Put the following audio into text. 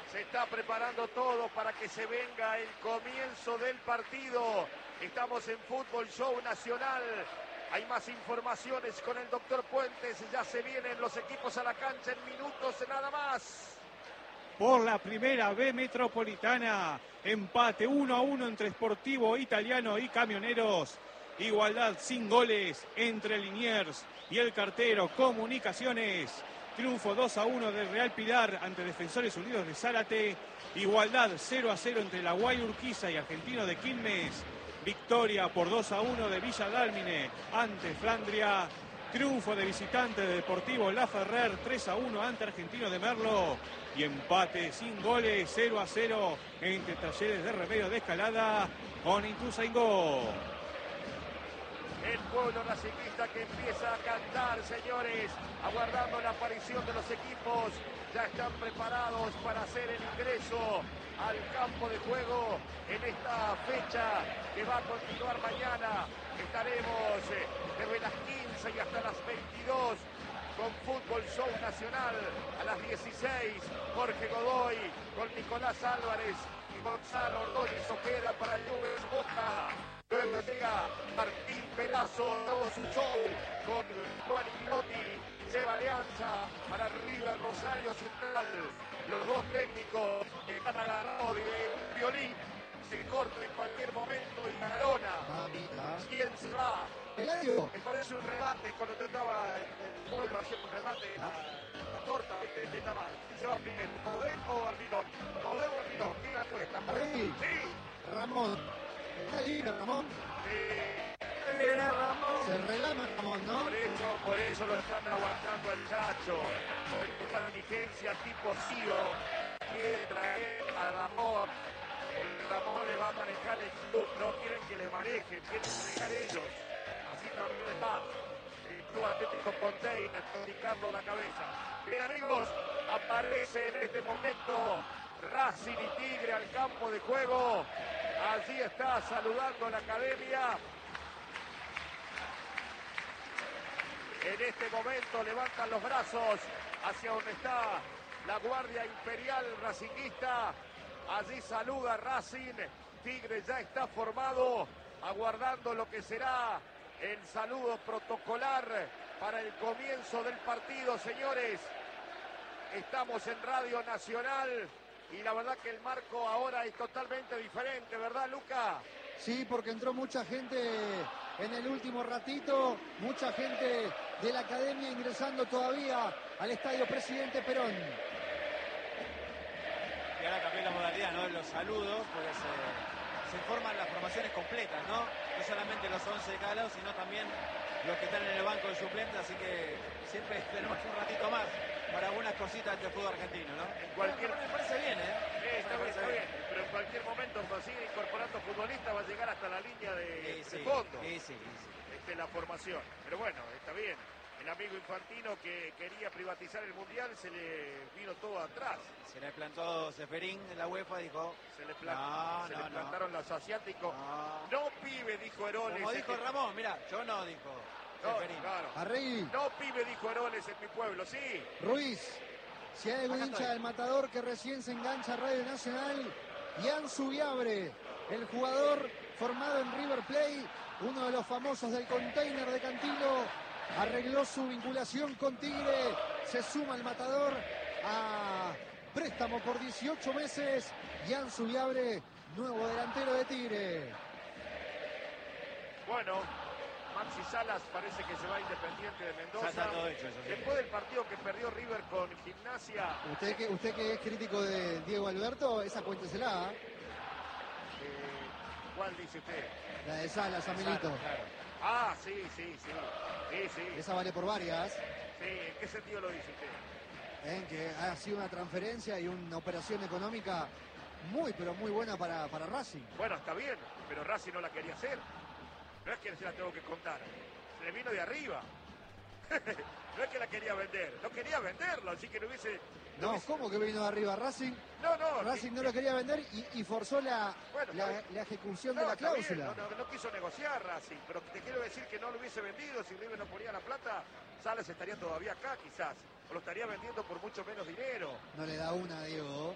Se está preparando todo para que se venga el comienzo del partido. Estamos en Fútbol Show Nacional. Hay más informaciones con el doctor Puentes. Ya se vienen los equipos a la cancha en minutos nada más. Por la primera B Metropolitana, empate 1-1 entre Sportivo Italiano y Camioneros. Igualdad sin goles entre Liniers y el cartero Comunicaciones. Triunfo 2-1 del Real Pilar ante Defensores Unidos de Zárate. Igualdad 0-0 entre La Guaira Urquiza y Argentino de Quilmes. Victoria por 2-1 de Villa Dálmine ante Flandria. Triunfo de visitante de Deportivo La Ferrer 3-1 ante Argentino de Merlo. Y empate sin goles 0-0 entre Talleres de Remedio de Escalada con Ituzaingó. El pueblo racinguista que empieza a cantar, señores, aguardando la aparición de los equipos. Ya están preparados para hacer el ingreso al campo de juego en esta fecha que va a continuar mañana. Estaremos desde las 15 y hasta las 22 con Fútbol Show Nacional. A las 16, Jorge Godoy con Nicolás Álvarez y Gonzalo Ordóñez Ojeda para Nubes Boca. Luego llega Martín Pedazo, todo su show con Juan Ignotti, Seba Alianza para River Rosario Central. Los dos técnicos que están agarrados de violín, se corta en cualquier momento y Maradona. ¿Quién se va? Me parece un remate cuando trataba el pueblo haciendo un remate. La torta de Tamar. Se va primero. ¿Podés o Arbinón? ¿Podés o Arbinón? ¿Quién la cuesta? Sí. Ramón. Está libre, Ramón. Ramón. Se relama Ramón, ¿no? Por eso lo están aguantando al Chacho. Por esta diligencia tipo Ciro. Quiere traer a Ramón. Ramón le va a manejar el club. No quieren que le manejen, quieren manejar ellos. Así también está. El Club Atlético Ponteira, indicando la cabeza. Bien, amigos, aparece en este momento Racing y Tigre al campo de juego. Allí está saludando la academia. En este momento levantan los brazos hacia donde está la Guardia Imperial Racinguista. Allí saluda Racing. Tigre ya está formado, aguardando lo que será el saludo protocolar para el comienzo del partido, señores. Estamos en Radio Nacional. Y la verdad que el marco ahora es totalmente diferente, ¿verdad, Luca? Sí, porque entró mucha gente en el último ratito, mucha gente de la academia ingresando todavía al Estadio Presidente Perón. Y ahora también la modalidad, ¿no? Los saludos, porque se forman las formaciones completas, ¿no? No solamente los 11 de cada lado, sino también los que están en el banco de suplentes, así que siempre tenemos un ratito más para algunas cositas de este fútbol argentino, ¿no? En cualquier... Me parece bien, ¿eh? Sí, está bien. Pero en cualquier momento, cuando sigue incorporando futbolistas, va a llegar hasta la línea de fondo. Sí. La formación. Pero bueno, está bien. El amigo Infantino que quería privatizar el Mundial, se le vino todo atrás. Se le plantó Seferín en la UEFA, dijo... Se le plantaron los asiáticos. No, pibe, dijo Heroles. Como dijo Ramón, mira, yo no, dijo Seferín. Claro. Arregui. No, pibe, dijo Heroles en mi pueblo, sí. Ruiz, si hay algún hincha del Matador que recién se engancha a Radio Nacional, Ian Subiabre, el jugador formado en River Plate, uno de los famosos del container de Cantilo, arregló su vinculación con Tigre, se suma al Matador a préstamo por 18 meses. Ian Subiabre, nuevo delantero de Tigre. Bueno, Maxi Salas parece que se va Independiente de Mendoza. Ya está todo hecho, eso sí. Después del partido que perdió River con Gimnasia. Usted que es crítico de Diego Alberto, esa cuéntesela. ¿Cuál dice usted? La de Salas, Amilito. Claro. Ah, sí. Esa vale por varias. Sí, ¿en qué sentido lo dice usted? En que ha sido una transferencia y una operación económica muy, pero muy buena para Racing. Bueno, está bien, pero Racing no la quería hacer. No es que se la tengo que contar. Se le vino de arriba. No es que la quería vender. No quería venderlo, así que no hubiese... ¿Cómo que vino de arriba Racing? No. Racing no lo quería vender y forzó la ejecución de la cláusula. No quiso negociar Racing, pero te quiero decir que no lo hubiese vendido. Si River no ponía la plata, Salas estaría todavía acá quizás. O lo estaría vendiendo por mucho menos dinero. No le da una, Diego.